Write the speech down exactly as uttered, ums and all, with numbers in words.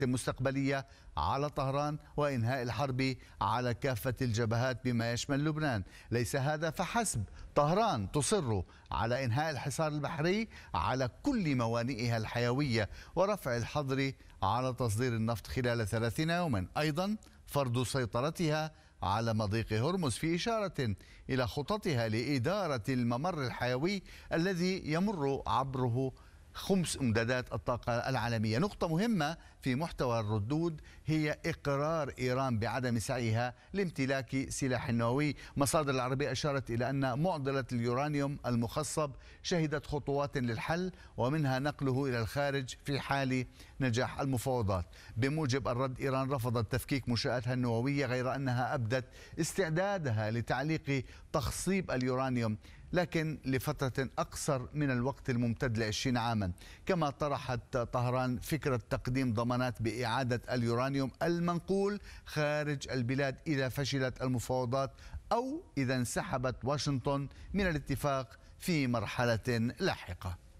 مستقبلية على طهران وإنهاء الحرب على كافة الجبهات بما يشمل لبنان. ليس هذا فحسب، طهران تصر على إنهاء الحصار البحري على كل موانئها الحيوية ورفع الحظر على تصدير النفط خلال ثلاثين يوما، أيضا فرض سيطرتها على مضيق هرمز في إشارة إلى خططها لإدارة الممر الحيوي الذي يمر عبره خمس امدادات الطاقة العالمية. نقطة مهمة في محتوى الردود هي إقرار إيران بعدم سعيها لامتلاك سلاح نووي. مصادر العربية أشارت إلى أن معضلة اليورانيوم المخصب شهدت خطوات للحل ومنها نقله إلى الخارج في حال نجاح المفاوضات. بموجب الرد، إيران رفضت تفكيك منشآتها النووية، غير أنها أبدت استعدادها لتعليق تخصيب اليورانيوم لكن لفترة أقصر من الوقت الممتد لعشرين عاما. كما طرحت طهران فكرة تقديم ضمانات بإعادة اليورانيوم المنقول خارج البلاد إذا فشلت المفاوضات أو إذا انسحبت واشنطن من الاتفاق في مرحلة لاحقة.